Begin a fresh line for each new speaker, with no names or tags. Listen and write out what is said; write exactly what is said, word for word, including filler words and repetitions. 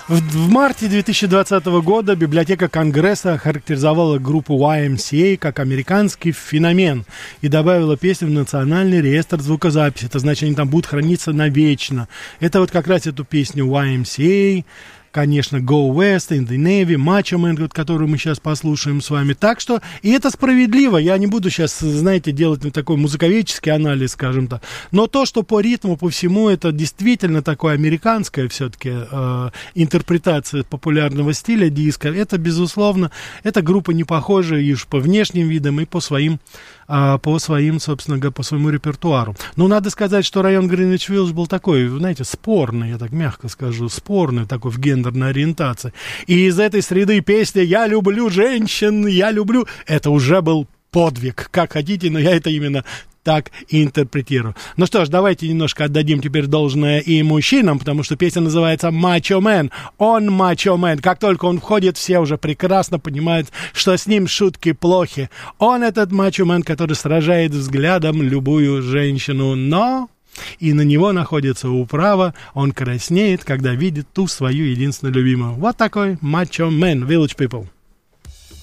В, в марте две тысячи двадцатого года библиотека Конгресса охарактеризовала группу уай эм си эй как американский феномен и добавила песню в национальный реестр звукозаписи. Это значит, они там будут храниться навечно. Это вот как раз эту песню уай эм си эй, конечно, Go West, In the Navy, Macho Man, вот, которую мы сейчас послушаем с вами. Так что, и это справедливо. Я не буду сейчас, знаете, делать ну, такой музыковедческий анализ, скажем так. Но то, что по ритму, по всему, это действительно такое американская все-таки э, интерпретация популярного стиля диска, это, безусловно, эта группа не похожа и уж по внешним видам, и по своим по своим, собственно говоря, по своему репертуару. Но надо сказать, что район Гринвич-Виллидж был такой, знаете, спорный, я так мягко скажу, спорный такой в гендерной ориентации. И из этой среды песня «Я люблю женщин, я люблю...» это уже был подвиг, как хотите, но я это именно так и интерпретирую. Ну что ж, давайте немножко отдадим теперь должное и мужчинам, потому что песня называется «Macho Man». Он Macho Man. Как только он входит, все уже прекрасно понимают, что с ним шутки плохи. Он этот Macho Man, который сражает взглядом любую женщину, но... и на него находится управа, он краснеет, когда видит ту свою единственную любимую. Вот такой Macho Man, Village People.